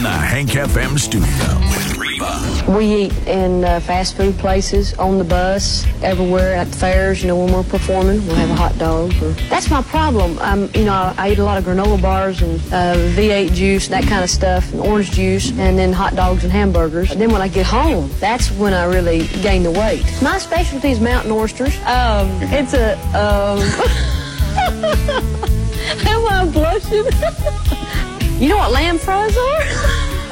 the Hank FM studio with Reba. We eat in fast food places, on the bus, everywhere, at the fairs, when we're performing, we'll have a hot dog. That's my problem. I eat a lot of granola bars and V8 juice, that kind of stuff, and orange juice, and then hot dogs and hamburgers. And then when I get home, that's when I really gain the weight. My specialty is mountain oysters. It's a, am I blushing? You know what lamb fries are?